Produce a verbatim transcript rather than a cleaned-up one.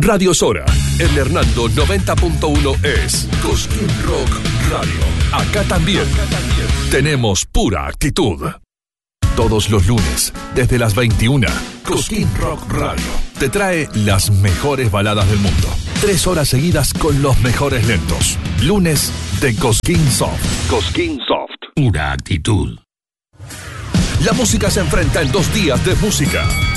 Radio Sora, el Hernando noventa punto uno es Cosquín Rock Radio. Acá también, Acá también tenemos pura actitud. Todos los lunes, desde las veintiuna, Cosquín Rock Radio te trae las mejores baladas del mundo. Tres horas seguidas con los mejores lentos. Lunes de Cosquín Soft. Cosquín Soft. Pura actitud. La música se enfrenta en dos días de música.